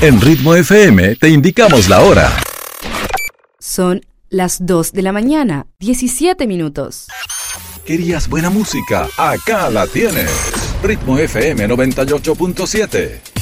En Ritmo FM te indicamos la hora. Son las 2 de la mañana, 17 minutos. ¿Querías buena música? Acá la tienes. Ritmo FM 98.7.